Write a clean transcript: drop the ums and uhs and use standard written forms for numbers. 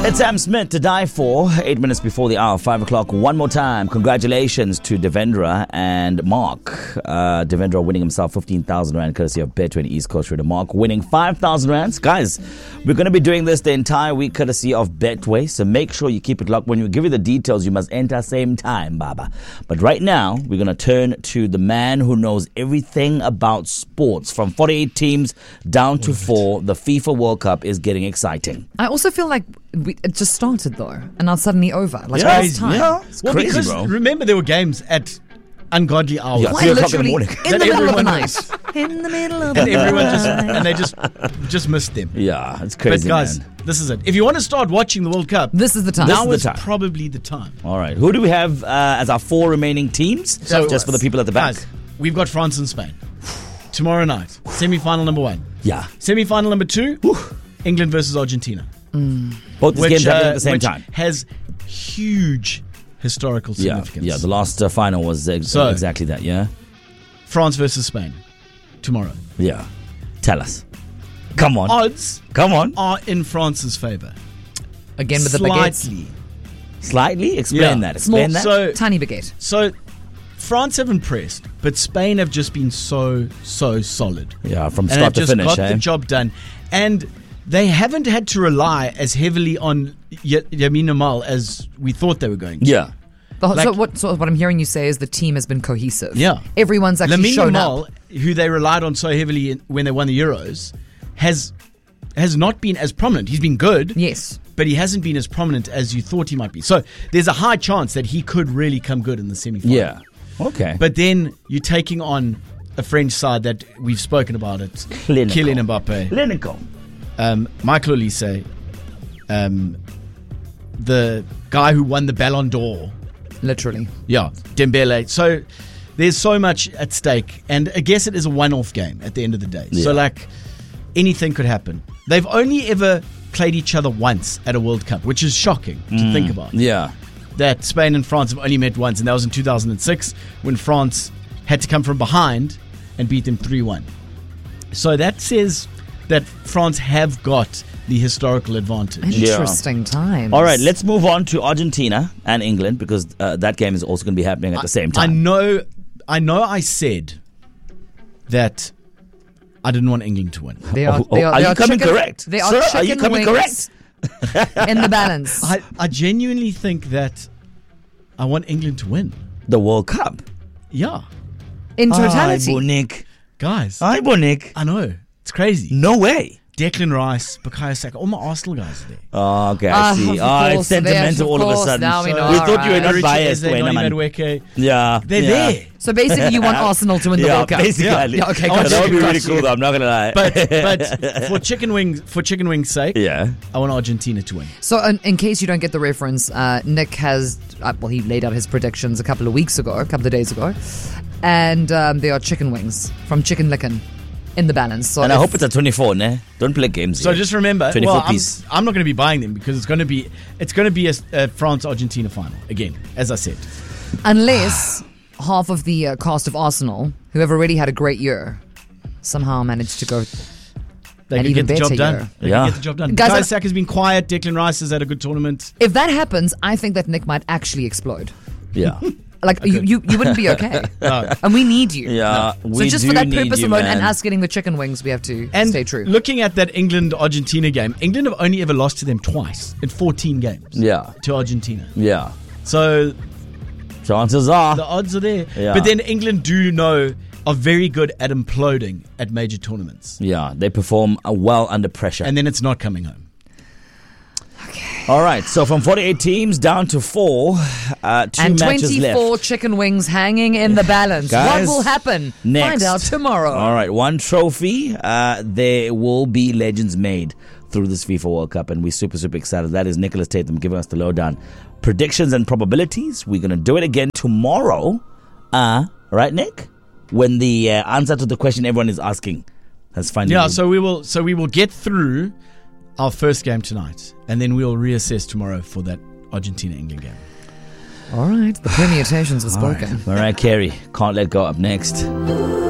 It's Sam Smith to die for. 8 minutes before the hour, 5 o'clock. One more time. Congratulations to Devendra and Mark. Devendra winning himself 15,000 Rand courtesy of Betway East Coast Trader. Mark winning 5,000 Rands. Guys, we're going to be doing this the entire week courtesy of Betway. So make sure you keep it locked. When we give you the details, you must enter same time, Baba. But right now, we're going to turn to the man who knows everything about sports. From 48 teams down to 4, the FIFA World Cup is getting exciting. I also feel like it just started though, and now it's suddenly over. Like Yeah, it's time. yeah. It's crazy, because bro. remember there were games at ungodly hours. Yeah, Quite 3 o'clock in the literally morning. in the That middle of the everyone night. In the middle of the And everyone night. just missed them. Yeah, it's crazy, But guys, man. this is it. If you want to start watching the World Cup, This is the time. now This is is the time. probably the time. All right. Who do we have as our 4 remaining teams? So, just for the people at the back. Guys, we've got France and Spain. Tomorrow night, semi-final number 1. Yeah. Semi-final number 2, England versus Argentina. Both these games happening at the same which time. has huge historical Yeah. significance. Yeah. The last final was exactly that. Yeah. France versus Spain tomorrow. Yeah. Tell us. Come on. Odds Come on. are in France's favour. Again with the baguettes. Slightly. Slightly. Explain Yeah. that. Explain that. So, Tiny baguette. so France have impressed, but Spain have just been so solid. Yeah. From And start they've to just finish. got the job done. And they haven't had to rely as heavily on Yamin Amal as we thought they were going to. Yeah. So what I'm hearing you say is the team has been cohesive. Yeah. Everyone's actually Lamine shown Yamal, up. who they relied on so heavily when they won the Euros, has not been as prominent. He's been good, Yes. but he hasn't been as prominent as you thought he might be. So there's a high chance that he could really come good in the semi-final. Yeah. Okay. But then you're taking on a French side that we've spoken about it. Clinical. Kylian Mbappe, Clinical. Michael Olise, the guy who won the Ballon d'Or. Literally. Yeah, Dembele. So there's so much at stake, and I guess it is a one-off game at the end of the day. So Yeah. like anything could happen. They've only ever played each other once at a World Cup, which is shocking to think about. Yeah. That Spain and France have only met once, and that was in 2006 when France had to come from behind and beat them 3-1. So that says that France have got the historical advantage. Interesting times. All right. Let's move on to Argentina and England because that game is also going to be happening at the same I time. know I said that I didn't want England to win. Are you coming correct? They are Sir, chicken are you coming wings in the balance. I genuinely think that I want England to win. The World Cup. Yeah. In totality. Hi, Bonik. Guys, Hi, Bonik. I know. It's crazy. No way. Declan Rice, Bukayo Saka, all my Arsenal guys are there. Oh, okay, I see. Of Oh, course, it's sentimental of all of a course, sudden. now we know, We thought you were alright. not biased, Eze, Wayne, Noni man. Madueke. Yeah. They're yeah. there. So basically you want Arsenal to win the Yeah, World Cup. basically. Yeah, okay, Oh, got that would be you, really got cool, you. though. I'm not going to lie. But for chicken wings' sake, yeah. I want Argentina to win. So in case you don't get the reference, Nick has, he laid out his predictions a couple of days ago. And there are chicken wings from Chicken Licken in the balance. So And I hope it's a 24, ne? Don't play games. So here. just remember, 24 piece. I'm not going to be buying them because it's going to be a France-Argentina final again, as I said. unless half of the cast of Arsenal, who have already had a great year, somehow managed to go They an could even get the job better done. year. They Yeah. could get the job done. Guys, Bukayo Saka's been quiet. Declan Rice has had a good tournament. If that happens, I think that Nick might actually explode. Yeah. Like you wouldn't be okay. No. And we need you. Yeah. So we just do for that need purpose you, alone man. and us getting the chicken wings, we have to And stay true. looking at that England-Argentina game, England have only ever lost to them twice in 14 games. Yeah. To Argentina. Yeah. So Chances are. the odds are there. Yeah. But then England are very good at imploding at major tournaments. Yeah. They perform well under pressure. And then it's not coming home. All right. So from 48 teams down to 4, 2 and matches 24 left. chicken wings hanging in the balance. Guys, what will happen? next. Find out tomorrow. All right. 1 trophy. There will be legends made through this FIFA World Cup, and we're super, super excited. That is Nicholas Tatum giving us the lowdown. Predictions and probabilities. We're going to do it again tomorrow. Right, Nick? When the answer to the question everyone is asking has finally Yeah, been- so we will get through our first game tonight, and then we'll reassess tomorrow for that Argentina-England game. All right. The permutations are spoken. Mariah Carey, Can't Let Go up next.